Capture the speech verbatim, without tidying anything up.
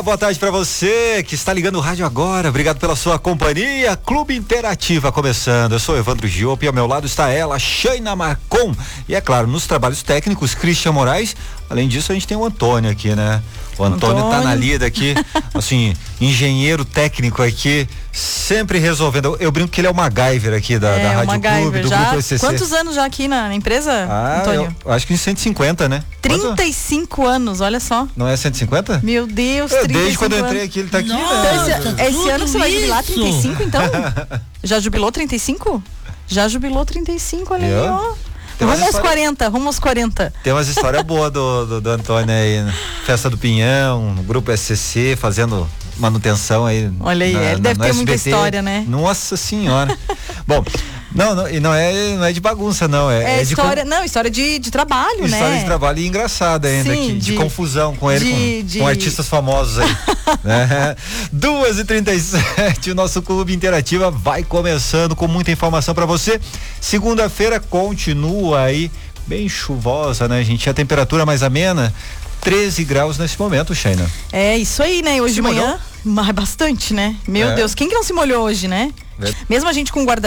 boa tarde pra você que está ligando o rádio agora. Obrigado pela sua companhia. Clube Interativa começando. Eu sou Evandro Giop e ao meu lado está ela, Shaina Marcon. E é claro, nos trabalhos técnicos, Christian Moraes. Além disso, a gente tem o Antônio aqui, né? O Antônio, Antônio. tá na lida aqui, assim, engenheiro técnico aqui, sempre resolvendo. Eu, eu brinco que ele é o MacGyver aqui da, é, da Rádio Clube, do já, Grupo E C C. Quantos anos já aqui na, na empresa, ah, Antônio? Eu acho que em cento e cinquenta, né? trinta e cinco Quanto? Anos, olha só. Não é cento e cinquenta? Meu Deus, é, trinta e cinco desde quando eu entrei anos. aqui, ele tá aqui, Nossa, né? Esse, esse ano você vai jubilar trinta e cinco, então? Já jubilou trinta e cinco? Já jubilou trinta e cinco, olha aí, ó. Rumo aos história... quarenta, rumo aos quarenta. Tem umas histórias boas do, do, do Antônio aí, né? Festa do Pinhão, Grupo E C C, fazendo manutenção aí. Olha aí, na, ele na, deve ter S B T. Muita história, né? Nossa senhora. Bom, não, não, e não é, não é de bagunça, não. É, é, é história, de, não, história de, de trabalho, história né? História de trabalho e engraçada ainda, Sim, aqui, de, de confusão com ele, de, com, de... com artistas famosos aí. né? duas e trinta e sete, o nosso Clube Interativa vai começando com muita informação pra você. Segunda-feira continua aí bem chuvosa, né, gente? A temperatura mais amena, treze graus nesse momento, Shaina. É isso aí, né? Hoje se de manhã, mas bastante, né? Meu é. Deus, quem que não se molhou hoje, né? É. Mesmo a gente com guarda